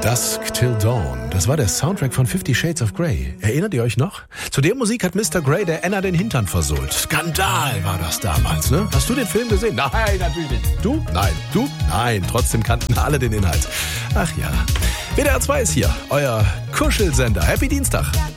Dusk Till Dawn. Das war der Soundtrack von 50 Shades of Grey. Erinnert ihr euch noch? Zu der Musik hat Mr. Grey der Anna den Hintern versohlt. Skandal war das damals, ne? Hast du den Film gesehen? Nein, natürlich nicht. Du? Nein. Du? Nein. Trotzdem kannten alle den Inhalt. Ach ja. WDR 2 ist hier, euer Kuschelsender. Happy Dienstag.